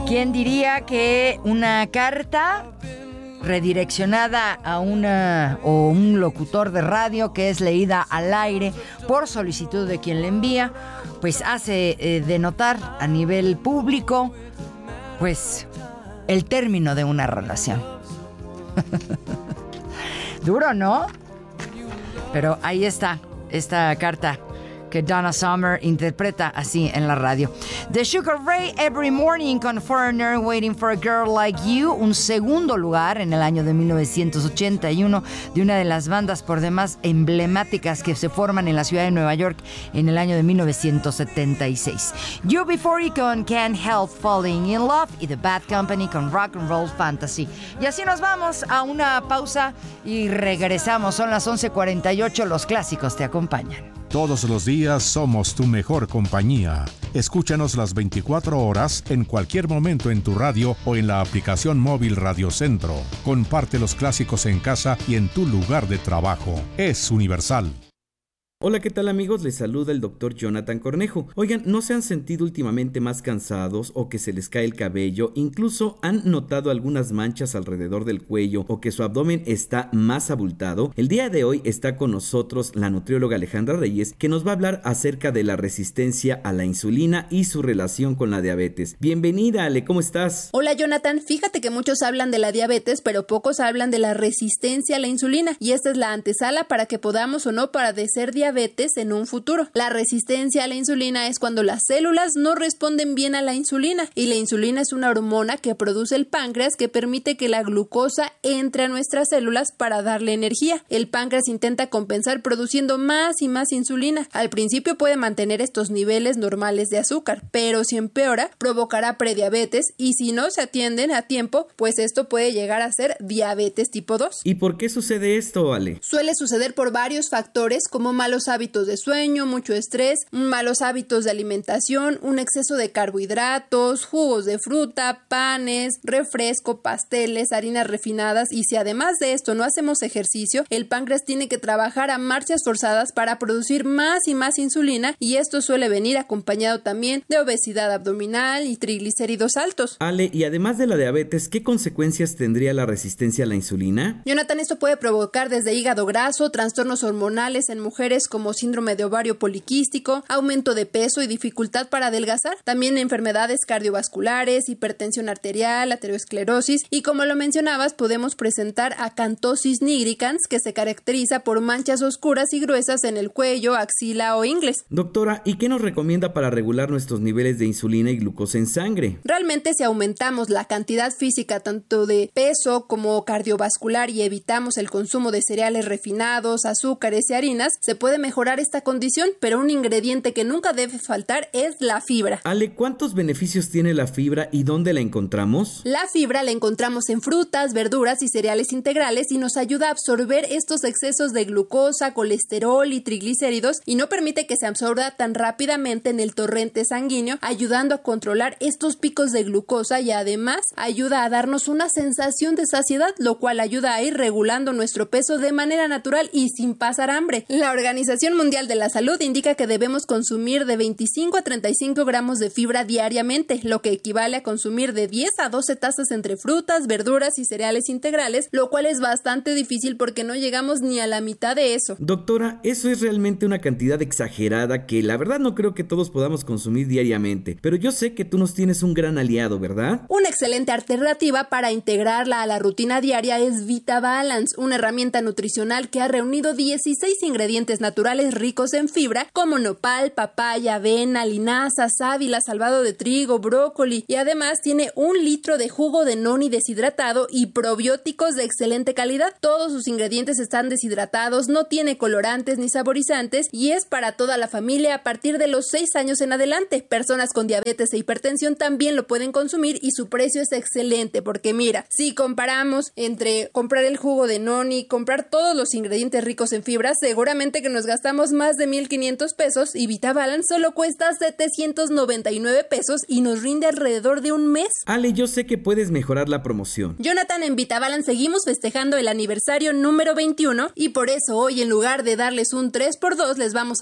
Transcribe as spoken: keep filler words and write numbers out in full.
¿Quién diría que una carta redireccionada a una o un locutor de radio que es leída al aire por solicitud de quien le envía, pues hace eh, denotar a nivel público, pues, el término de una relación? Duro, ¿no? Pero ahí está esta carta que Donna Summer interpreta así en la radio. The Sugar Ray, Every Morning con Foreigner, Waiting for a Girl Like You, un segundo lugar en el año de mil novecientos ochenta y uno de una de las bandas por demás emblemáticas que se forman en la ciudad de Nueva York en el año de mil novecientos setenta y seis. U B cuarenta con Can't Help Falling in Love y The Bad Company con Rock and Roll Fantasy. Y así nos vamos a una pausa y regresamos. Son las once cuarenta y ocho, los clásicos te acompañan. Todos los días somos tu mejor compañía. Escúchanos las veinticuatro horas en cualquier momento en tu radio o en la aplicación móvil Radio Centro. Comparte los clásicos en casa y en tu lugar de trabajo. Es universal. Hola, ¿qué tal amigos? Les saluda el doctor Jonathan Cornejo. Oigan, ¿no se han sentido últimamente más cansados o que se les cae el cabello? Incluso han notado algunas manchas alrededor del cuello o que su abdomen está más abultado. El día de hoy está con nosotros la nutrióloga Alejandra Reyes, que nos va a hablar acerca de la resistencia a la insulina y su relación con la diabetes. Bienvenida, Ale, ¿cómo estás? Hola, Jonathan. Fíjate que muchos hablan de la diabetes, pero pocos hablan de la resistencia a la insulina, y esta es la antesala para que podamos o no padecer diabetes diabetes en un futuro. La resistencia a la insulina es cuando las células no responden bien a la insulina, y la insulina es una hormona que produce el páncreas que permite que la glucosa entre a nuestras células para darle energía. El páncreas intenta compensar produciendo más y más insulina. Al principio puede mantener estos niveles normales de azúcar, pero si empeora, provocará prediabetes, y si no se atienden a tiempo, pues esto puede llegar a ser diabetes tipo dos. ¿Y por qué sucede esto, Ale? Suele suceder por varios factores, como malos hábitos de sueño, mucho estrés, malos hábitos de alimentación, un exceso de carbohidratos, jugos de fruta, panes, refresco, pasteles, harinas refinadas, y si además de esto no hacemos ejercicio, el páncreas tiene que trabajar a marchas forzadas para producir más y más insulina, y esto suele venir acompañado también de obesidad abdominal y triglicéridos altos. Ale, y además de la diabetes, ¿qué consecuencias tendría la resistencia a la insulina? Jonathan, esto puede provocar desde hígado graso, trastornos hormonales en mujeres como síndrome de ovario poliquístico, aumento de peso y dificultad para adelgazar, también enfermedades cardiovasculares, hipertensión arterial, aterosclerosis, y como lo mencionabas, podemos presentar acantosis nigricans, que se caracteriza por manchas oscuras y gruesas en el cuello, axila o ingles. Doctora, ¿y qué nos recomienda para regular nuestros niveles de insulina y glucosa en sangre? Realmente, si aumentamos la cantidad física tanto de peso como cardiovascular y evitamos el consumo de cereales refinados, azúcares y harinas, se puede mejorar esta condición, pero un ingrediente que nunca debe faltar es la fibra. Ale, ¿cuántos beneficios tiene la fibra y dónde la encontramos? La fibra la encontramos en frutas, verduras y cereales integrales, y nos ayuda a absorber estos excesos de glucosa, colesterol y triglicéridos, y no permite que se absorba tan rápidamente en el torrente sanguíneo, ayudando a controlar estos picos de glucosa, y además ayuda a darnos una sensación de saciedad, lo cual ayuda a ir regulando nuestro peso de manera natural y sin pasar hambre. La Organización Mundial de la Salud indica que debemos consumir de veinticinco a treinta y cinco gramos de fibra diariamente, lo que equivale a consumir de diez a doce tazas entre frutas, verduras y cereales integrales, lo cual es bastante difícil porque no llegamos ni a la mitad de eso. Doctora, eso es realmente una cantidad exagerada que la verdad no creo que todos podamos consumir diariamente, pero yo sé que tú nos tienes un gran aliado, ¿verdad? Una excelente alternativa para integrarla a la rutina diaria es VitaBalance, una herramienta nutricional que ha reunido dieciséis ingredientes naturales ricos en fibra, como nopal, papaya, avena, linaza, sábila, salvado de trigo, brócoli, y además tiene un litro de jugo de noni deshidratado y probióticos de excelente calidad. Todos sus ingredientes están deshidratados, no tiene colorantes ni saborizantes, y es para toda la familia a partir de los seis años en adelante. Personas con diabetes e hipertensión también lo pueden consumir, y su precio es excelente porque mira, si comparamos entre comprar el jugo de noni, comprar todos los ingredientes ricos en fibra, seguramente que nos gastamos más de mil quinientos pesos, y VitaBalance solo cuesta setecientos noventa y nueve pesos y nos rinde alrededor de un mes. Ale, yo sé que puedes mejorar la promoción. Jonathan, en VitaBalance seguimos festejando el aniversario número veintiuno, y por eso hoy, en lugar de darles un tres por dos, les vamos